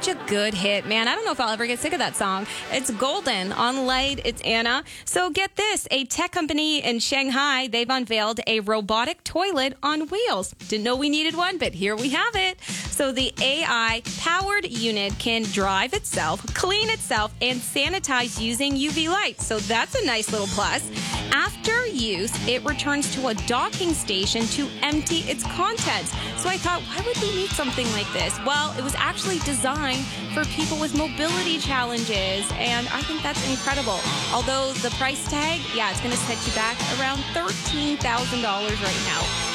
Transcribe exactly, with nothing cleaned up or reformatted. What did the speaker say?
such a good hit, man. I don't know if I'll ever get sick of that song. It's golden. On Light, it's Anna. So get this. A tech company in Shanghai, they've unveiled a robotic toilet on wheels. Didn't know we needed one, but here we have it. So the A I-powered unit can drive itself, clean itself, and sanitize using U V light. So that's a nice little plus. After use, it returns to a docking station to empty its contents. So I thought, why would we need something like this? Well, it was actually designed for people with mobility challenges, and I think that's incredible. Although the price tag, yeah, it's going to set you back around thirteen thousand dollars right now.